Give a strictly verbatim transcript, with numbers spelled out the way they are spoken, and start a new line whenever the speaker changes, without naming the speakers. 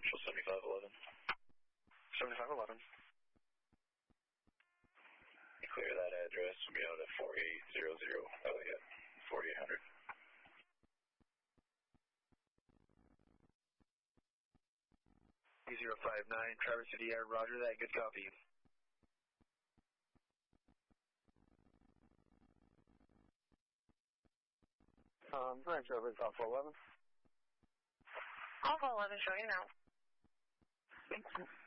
Central seventy-five eleven.
seventy-five eleven.
Clear that address. We'll be out at forty-eight hundred Elliott. forty-eight hundred.
zero five nine, Traverse City Air, roger that, good copy.
Um, branch over to Alpha eleven.
Alpha eleven showing now.
Thank you.